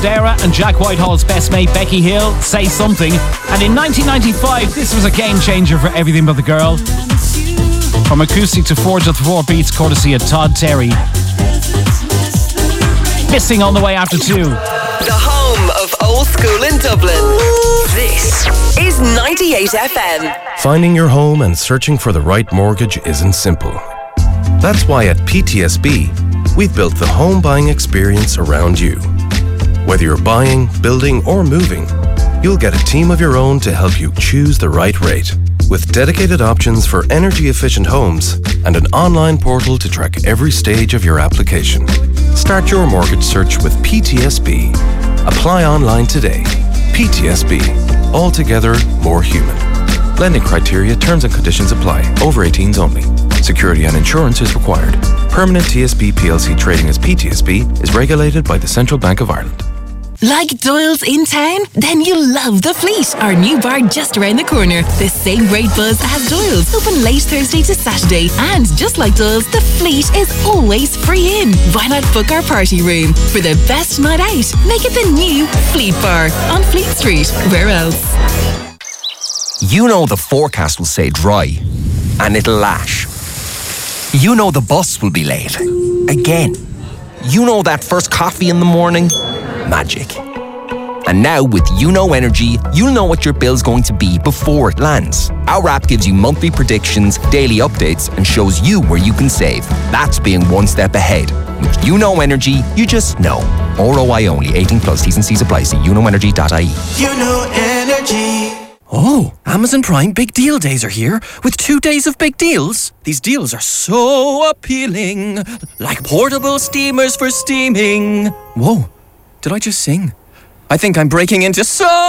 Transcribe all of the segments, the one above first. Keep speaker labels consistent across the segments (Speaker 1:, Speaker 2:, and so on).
Speaker 1: Dara and Jack Whitehall's best mate Becky Hill, Say Something. And in 1995, this was a game changer for Everything But the Girl. From acoustic to 4/4 beats, courtesy of Todd Terry. Missing on the way after 2.
Speaker 2: The home of old school in Dublin. This is 98 FM.
Speaker 3: Finding your home and searching for the right mortgage isn't simple. That's why at PTSB, we've built the home buying experience around you. Whether you're buying, building, or moving, you'll get a team of your own to help you choose the right rate. With dedicated options for energy-efficient homes and an online portal to track every stage of your application. Start your mortgage search with PTSB. Apply online today. PTSB. Altogether more human. Lending criteria, terms and conditions apply. Over 18s only. Security and insurance is required. Permanent TSB PLC trading as PTSB is regulated by the Central Bank of Ireland.
Speaker 4: Like Doyle's in town? Then you'll love The Fleet, our new bar just around the corner. The same great buzz as Doyle's, open late Thursday to Saturday. And just like Doyle's, The Fleet is always free in. Why not book our party room? For the best night out, make it the new Fleet Bar on Fleet Street. Where else?
Speaker 5: You know the forecast will say dry, and it'll lash. You know the bus will be late. Again. You know that first coffee in the morning? Magic. And now with YouKnow Energy, you'll know what your bill's going to be before it lands. Our app gives you monthly predictions, daily updates, and shows you where you can save. That's being one step ahead. With YouKnow Energy, you just know. ROI only. 18 plus. T's and C's apply. See YouKnowEnergy.ie.
Speaker 6: YouKnow Energy.
Speaker 7: Oh, Amazon Prime Big Deal Days are here with 2 days of big deals. These deals are so appealing, like portable steamers for steaming. Whoa, did I just sing? I think I'm breaking into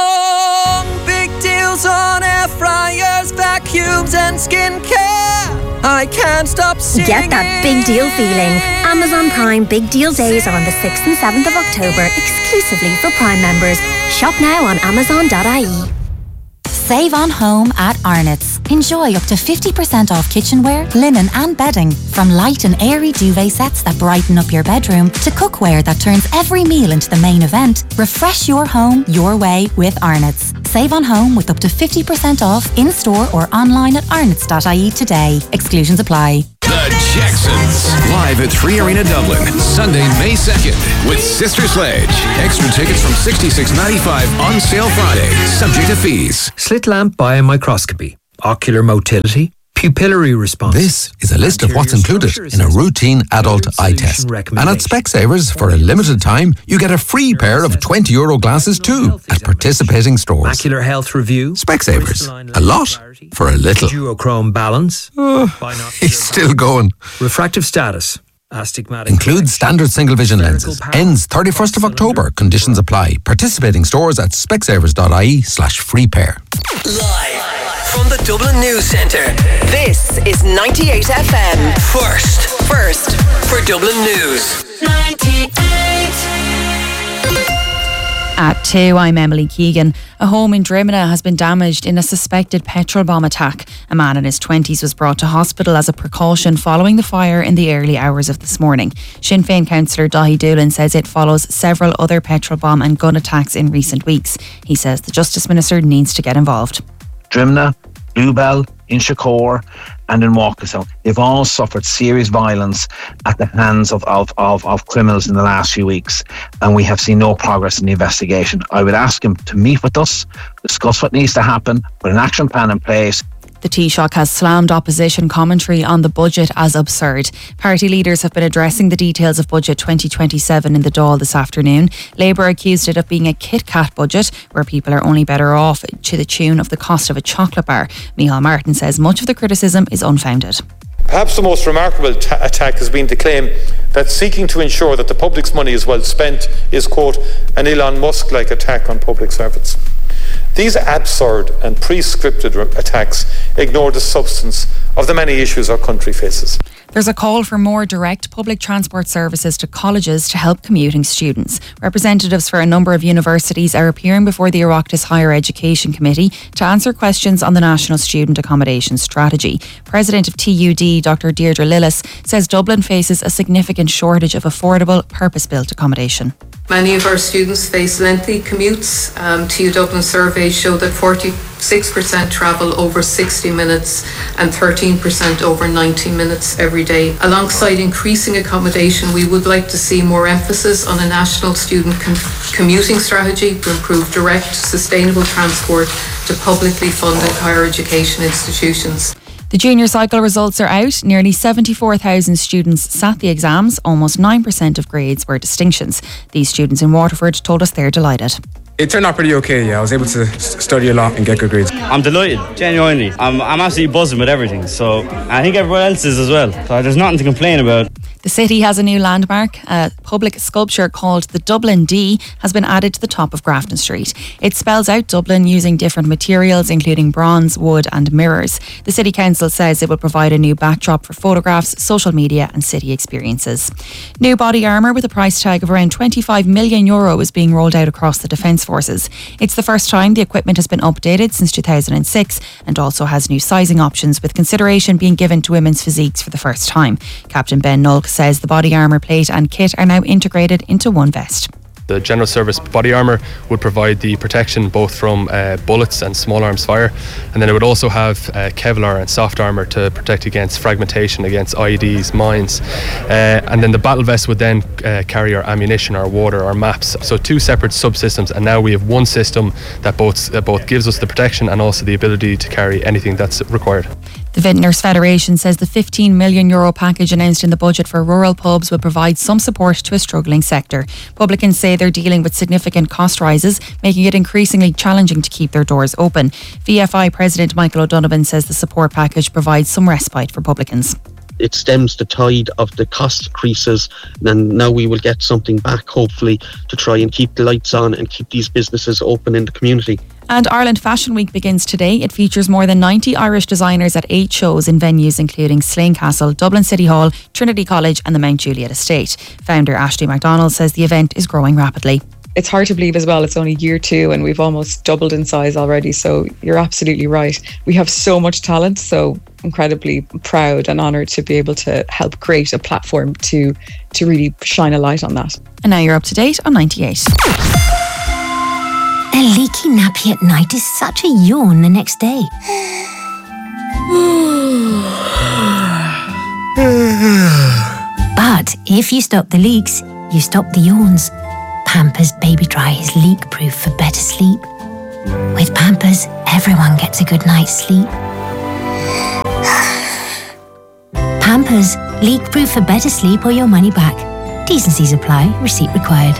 Speaker 7: song. Big deals on air fryers, vacuums and skincare. I can't stop singing.
Speaker 8: Get that big deal feeling. Amazon Prime Big Deal Days are on the 6th and 7th of October, exclusively for Prime members. Shop now on Amazon.ie.
Speaker 9: Save on home at Arnott's. Enjoy up to 50% off kitchenware, linen and bedding. From light and airy duvet sets that brighten up your bedroom to cookware that turns every meal into the main event, refresh your home your way with Arnott's. Save on home with up to 50% off in-store or online at arnotts.ie today. Exclusions apply.
Speaker 10: The Jacksons, live at 3 Arena Dublin, Sunday, May 2nd, with Sister Sledge. Extra tickets from $66.95 on sale Friday, subject to fees.
Speaker 11: Slit lamp biomicroscopy, ocular motility, pupillary response.
Speaker 12: This is a list of what's included in a routine adult eye test. And at Specsavers, for a limited time, you get a free pair of €20 glasses too at participating stores.
Speaker 11: Macular health review.
Speaker 12: Specsavers, a lot for a little.
Speaker 11: Duochrome balance.
Speaker 12: He's still going.
Speaker 11: Refractive status. Astigmatic.
Speaker 12: Includes standard single vision lenses. Ends 31st of October. Conditions apply. Participating stores at specsavers.ie/free pair.
Speaker 2: Live from the Dublin News Centre, this is 98 FM. First for Dublin News. 98.
Speaker 13: At 2, I'm Emily Keegan. A home in Drimina has been damaged in a suspected petrol bomb attack. A man in his 20s was brought to hospital as a precaution following the fire in the early hours of this morning. Sinn Féin councillor Dahi Doolan says it follows several other petrol bomb and gun attacks in recent weeks. He says the Justice Minister needs to get involved.
Speaker 14: Drimina, Bluebell, Inchicore and in Walkerstown, they've all suffered serious violence at the hands of criminals in the last few weeks, and we have seen no progress in the investigation. I would ask him to meet with us, discuss what needs to happen, put an action plan in place.
Speaker 13: The Taoiseach has slammed opposition commentary on the budget as absurd. Party leaders have been addressing the details of Budget 2027 in the Dáil this afternoon. Labour accused it of being a Kit Kat budget, where people are only better off to the tune of the cost of a chocolate bar. Micheál Martin says much of the criticism is unfounded.
Speaker 15: Perhaps the most remarkable attack has been the claim that seeking to ensure that the public's money is well spent is, quote, an Elon Musk-like attack on public servants. These absurd and pre-scripted attacks ignore the substance of the many issues our country faces.
Speaker 13: There's a call for more direct public transport services to colleges to help commuting students. Representatives for a number of universities are appearing before the Oireachtas Higher Education Committee to answer questions on the National Student Accommodation Strategy. President of TUD, Dr. Deirdre Lillis, says Dublin faces a significant shortage of affordable, purpose-built accommodation.
Speaker 16: Many of our students face lengthy commutes. TU Dublin surveys show that 46% travel over 60 minutes and 13% over 90 minutes every day. Alongside increasing accommodation, we would like to see more emphasis on a national student commuting strategy to improve direct, sustainable transport to publicly funded higher education institutions.
Speaker 13: The junior cycle results are out. Nearly 74,000 students sat the exams. Almost 9% of grades were distinctions. These students in Waterford told us they're delighted.
Speaker 17: It turned out pretty okay, yeah. I was able to study a lot and get good grades.
Speaker 18: I'm delighted, genuinely. I'm absolutely buzzing with everything, so I think everyone else is as well. So there's nothing to complain about.
Speaker 13: The city has a new landmark. A public sculpture called the Dublin D has been added to the top of Grafton Street. It spells out Dublin using different materials, including bronze, wood and mirrors. The City Council says it will provide a new backdrop for photographs, social media and city experiences. New body armour with a price tag of around €25 million is being rolled out across the Defence Forces. It's the first time the equipment has been updated since 2006 and also has new sizing options, with consideration being given to women's physiques for the first time. Captain Ben Nulk says the body armour plate and kit are now integrated into one vest.
Speaker 19: The general service body armour would provide the protection both from bullets and small arms fire, and then it would also have Kevlar and soft armour to protect against fragmentation, against IEDs, mines, and then the battle vest would then carry our ammunition, our water, our maps. So two separate subsystems, and now we have one system that both gives us the protection and also the ability to carry anything that's required.
Speaker 13: The Vintners Federation says the €15 million package announced in the budget for rural pubs will provide some support to a struggling sector. Publicans say they're dealing with significant cost rises, making it increasingly challenging to keep their doors open. VFI President Michael O'Donovan says the support package provides some respite for publicans.
Speaker 20: It stems the tide of the cost increases, and now we will get something back, hopefully, to try and keep the lights on and keep these businesses open in the community.
Speaker 13: And Ireland Fashion Week begins today. It features more than 90 Irish designers at 8 shows in venues including Slane Castle, Dublin City Hall, Trinity College and the Mount Juliet Estate. Founder Ashley MacDonald says the event is growing rapidly.
Speaker 21: It's hard to believe as well, it's only year 2 and we've almost doubled in size already, so you're absolutely right. We have so much talent, so incredibly proud and honoured to be able to help create a platform to really shine a light on that.
Speaker 13: And now you're up to date on 98.
Speaker 8: A leaky nappy at night is such a yawn the next day. But if you stop the leaks, you stop the yawns. Pampers Baby Dry is leak-proof for better sleep. With Pampers, everyone gets a good night's sleep. Pampers, leak-proof for better sleep or your money back. T&Cs apply. Receipt required.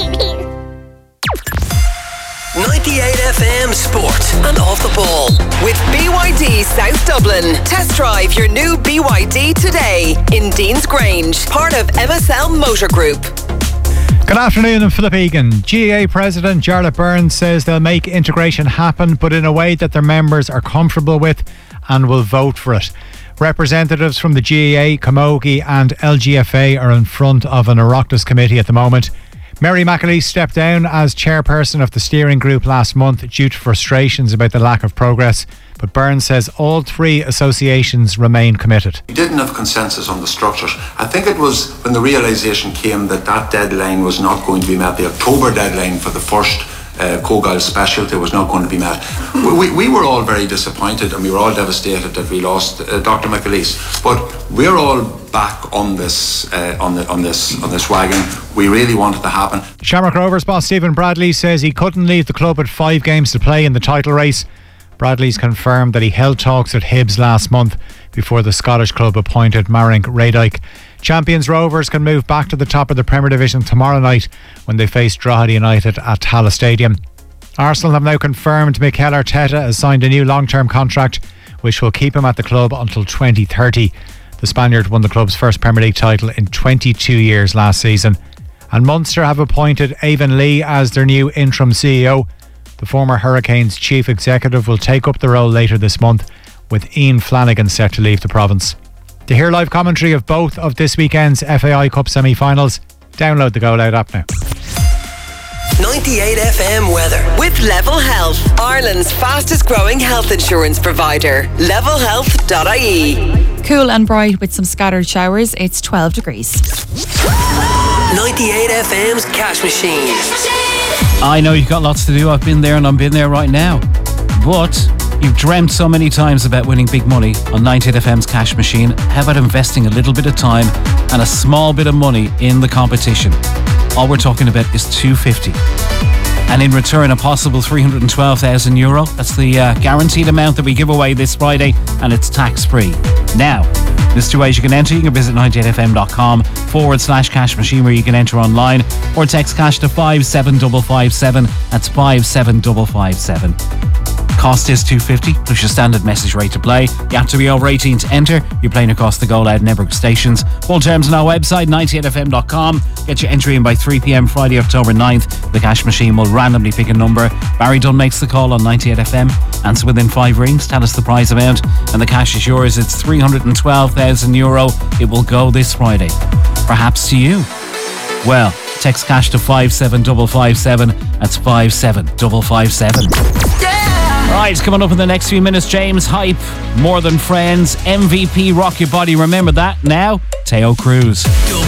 Speaker 2: 98 FM Sport and Off the Ball with BYD South Dublin. Test drive your new BYD today in Dean's Grange, part of MSL Motor Group.
Speaker 22: Good afternoon, I'm Philip Egan. GAA President Jarlath Burns says they'll make integration happen, but in a way that their members are comfortable with and will vote for it. Representatives from the GAA, Camogie and LGFA are in front of an Oireachtas committee at the moment. Mary McAleese stepped down as chairperson of the steering group last month due to frustrations about the lack of progress, but Burns says all 3 associations remain committed.
Speaker 23: We didn't have consensus on the structures. I think it was when the realisation came that deadline was not going to be met, the October deadline for the first Cogal specialty was not going to be met. We were all very disappointed and we were all devastated that we lost Dr. McAleese. But we're all back on this wagon. We really want it to happen.
Speaker 22: Shamrock Rovers boss Stephen Bradley says he couldn't leave the club with 5 games to play in the title race. Bradley's confirmed that he held talks with Hibs last month before the Scottish club appointed Marink Radike. Champions Rovers can move back to the top of the Premier Division tomorrow night when they face Drogheda United at Tallaght Stadium. Arsenal have now confirmed Mikel Arteta has signed a new long-term contract which will keep him at the club until 2030. The Spaniard won the club's first Premier League title in 22 years last season. And Munster have appointed Avon Lee as their new interim CEO. The former Hurricanes chief executive will take up the role later this month, with Ian Flanagan set to leave the province. To hear live commentary of both of this weekend's FAI Cup semi-finals, download the Go Loud app now.
Speaker 2: 98 FM weather with Level Health, Ireland's fastest growing health insurance provider. levelhealth.ie.
Speaker 13: Cool and bright with some scattered showers. It's 12 degrees.
Speaker 2: 98 FM's Cash Machine.
Speaker 1: I know you've got lots to do. I've been there and I'm been there right now. But you've dreamt so many times about winning big money on 98 FM's Cash Machine. How about investing a little bit of time and a small bit of money in the competition? All we're talking about is €250. And in return, a possible €312,000. That's the guaranteed amount that we give away this Friday, and it's tax-free. Now, there's two ways you can enter. You can visit 98fm.com/cash machine, where you can enter online, or text cash to 57557. That's 57557. Cost is $250 plus your standard message rate to play. You have to be over 18 to enter. You're playing across the Go Loud network stations. Full terms on our website, 98fm.com. Get your entry in by 3 p.m. Friday, October 9th. The Cash Machine will randomly pick a number. Barry Dunn makes the call on 98FM. Answer within 5 rings. Tell us the prize amount, and the cash is yours. It's €312,000. It will go this Friday. Perhaps to you. Well, text cash to 57557. That's 57557. Right, coming up in the next few minutes, James Hype, More Than Friends, MVP, Rock Your Body. Remember that now? Teo Cruz.